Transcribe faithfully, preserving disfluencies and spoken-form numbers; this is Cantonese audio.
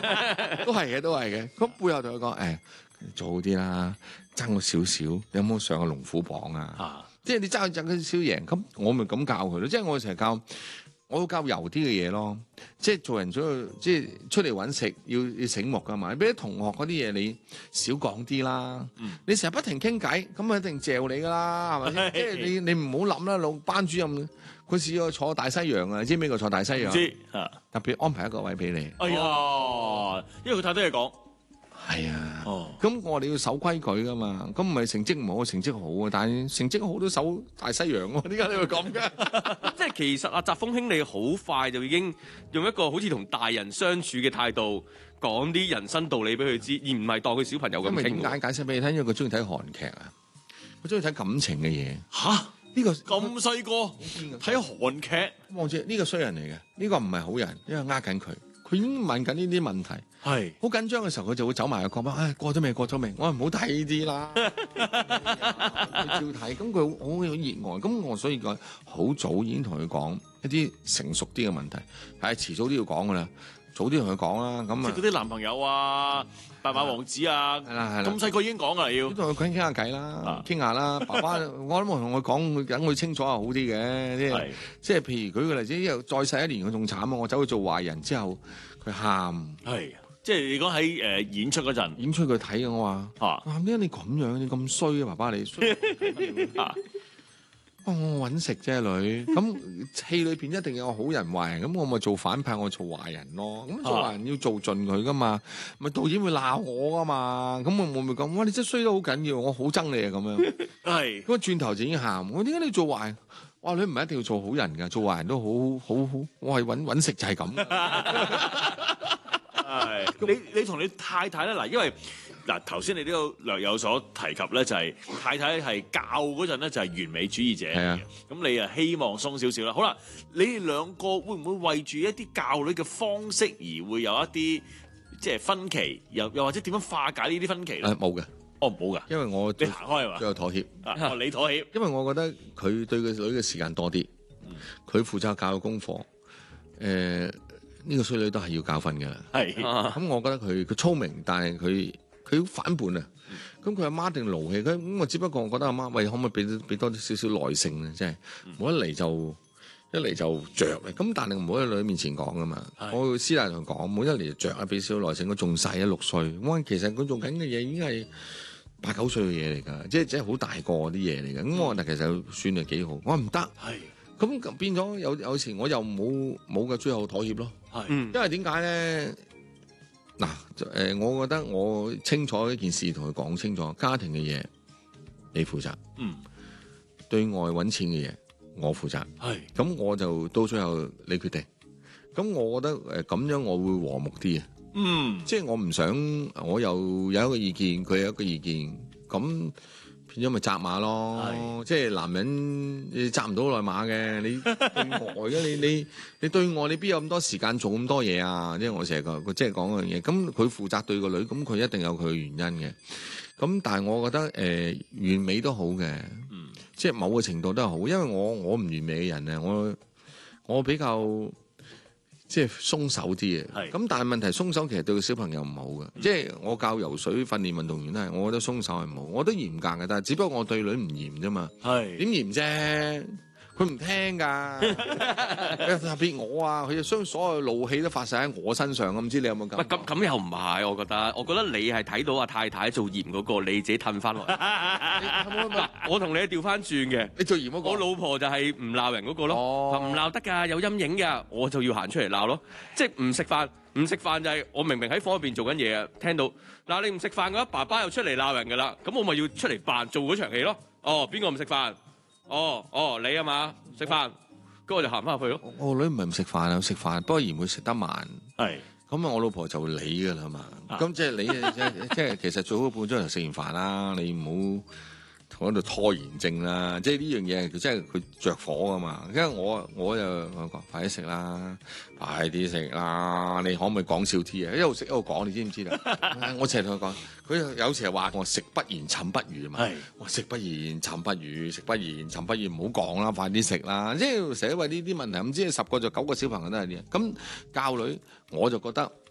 都係嘅，都係嘅。咁背後同佢講，誒，做好啲啦，爭我少少，有冇上個龍虎榜啊？啊即係你爭佢爭佢少贏，咁我咪咁教佢咯。即係我成日教。我要教柔啲嘅嘢咯，即係做人做即係出嚟揾食要要醒目噶嘛。俾啲同學嗰啲嘢你少講啲啦。嗯、你成日不停傾偈，咁啊一定嚼你噶啦，係咪？即係你你唔好諗啦，老班主任佢試過坐大西洋啊，你知唔知邊個坐大西洋？知啊，特別安排一個位俾你。 哎呀，因為佢太多嘢講。 係啊，咁、哦、我哋要守規矩噶嘛，咁唔係成績唔好，成績好啊，但係成績好都守大西洋喎，點解你會咁嘅？ 即係其實阿澤峰兄你好快就已經用一個好似同大人相處嘅態度講啲人生道理俾佢知，而唔係當佢小朋友咁傾。 因為點解解釋俾你聽？因為佢中意睇韓劇啊，佢中意睇感情嘅嘢。吓，呢、這個咁細個睇韓劇， 望住呢個衰人嚟嘅，呢、這個唔係好人，因為呃緊佢。佢已經問緊呢啲問題，係好緊張嘅時候，佢就會走埋去講翻，唉，過咗未？過咗未？我話唔好睇呢啲啦，照睇。咁佢好好熱愛，咁我所以講好早已經同佢講一啲成熟啲嘅問題，係遲早都要講噶啦，早啲同佢講啦。咁啊， 即係嗰啲男朋友啊、白馬王子啊，係啦係啦，咁細個已經講噶啦，要同佢傾傾下偈啦，傾下啦。爸爸，我諗我同佢講，等佢清楚係好啲嘅，即係即係譬如舉個例子，因為再細一年佢仲慘啊！我走去做壞人之後。佢喊，係即係你講喺誒演出嗰陣， 演出佢睇我話，啊，點解你咁樣？你咁衰啊，爸爸你衰啊！我揾食啫，女。咁戲裏邊一定有好人壞人，咁我咪做反派，我做壞人咯。咁做壞人要做盡佢噶嘛，咪導演會鬧我噶嘛。咁我會唔會講？哇！你真係衰得好緊要，我好憎你啊！咁樣係。咁轉頭就已經喊，我點解你做壞？哇！你唔係一定要做好人㗎，做壞人都好好好。我係揾揾食就係咁。 係你你同你太太咧嗱，因為嗱頭先你都有略有所提及咧，就係、是、太太係教嗰陣咧就係完美主義者嘅。咁、啊、你啊希望鬆少少啦。好啦，你哋兩個會唔會為住一啲教女嘅方式而會有一啲即係分歧？又又或者點樣化解呢啲分歧咧？ 冇嘅。 哦，冇噶， 因為我你行開係嘛， 最後妥協。 哦，你妥協， 因為我覺得佢對個女嘅時間多啲，佢、嗯、負責教嘅功課。誒、呃，呢、這個衰女都係要教訓㗎啦。係，咁、啊、我覺得佢佢聰明，但係佢佢好反叛啊。咁佢阿媽定勞氣，佢咁我只不過我覺得阿媽，喂，可唔可以俾俾多啲少少耐性咧？即係冇一嚟就一嚟就着咧。咁但係唔好喺女面前講㗎嘛。我會私底下同佢講，冇一嚟就着啊，俾少少耐性。佢仲細啊，六歲。我其實佢做緊嘅嘢已經係八九歲嘅嘢嚟㗎，即係即係好大個啲嘢嚟嘅。咁、嗯、我但其實算係幾好。我話唔得，係咁變咗有有時我又冇冇嘅最後妥協咯。係，因為點解咧？嗱，誒，我覺得我清楚一件事，同佢講清楚，家庭嘅嘢你負責，嗯，對外揾錢嘅嘢我負責，係，咁我就到最後你決定。咁我覺得誒咁樣我會和睦啲啊。嗯，即係我唔想，我又有一個意見，佢有一個意見，咁變咗咪紮馬咯。即係男人你紮唔到內馬嘅，你對外嘅你你你對外你邊有咁多時間做咁多嘢啊？即係我成日講，即係講嗰樣嘢。咁佢負責對個女，咁佢一定有佢嘅原因嘅。咁但係我覺得誒、呃、完美都好嘅，嗯，即係某個程度都係好，因為我我唔完美嘅人啊，我我比較。即係鬆手啲嘅，咁但係問題鬆手其實對個小朋友唔好嘅，嗯、即係我教游水訓練運動員都係，我覺得鬆手係唔好，我都嚴格嘅，但係只不過我對女唔嚴啫嘛，點嚴啫？佢唔聽㗎，特別我啊，佢就將所有怒氣都發晒喺我身上，唔知你有冇咁？ 咁咁又唔係，我覺得，我覺得你係睇到阿太太做嚴嗰、嗰個，你自己褪翻落嚟。我同你調翻轉嘅， 你做嚴嗰個， 我老婆就係唔鬧人嗰個咯，唔鬧得㗎，有陰影㗎，我就要行出嚟鬧咯。即係唔食飯，唔食飯就係我明明喺房入邊做緊嘢啊，聽到嗱你唔食飯嘅話，爸爸又出嚟鬧人㗎啦，咁我咪要出嚟扮做嗰場戲咯。哦，邊個唔食飯？哦哦，你啊嘛食飯，跟住我就行翻入去咯。 我女唔係唔食飯啊，食飯，不過嫌佢食得慢。係咁啊，我老婆就會理噶啦嘛。咁、啊、即係你即係即係，其實最好半鐘頭食完飯啦，你唔好同喺度拖延症啦。即係呢樣嘢，佢真係佢着火噶嘛。因為我我就我講快啲食啦，快啲食啦。你可唔可以講笑啲啊？一路食一路講，你知唔知啦？我成日同佢講。佢有時係話我食不言寢不語啊嘛，我食不言寢不語，食不言寢不語，唔好講啦，快啲食啦！即係成日為呢啲問題，咁即係十個就九個小朋友都係啲咁教女，我就覺得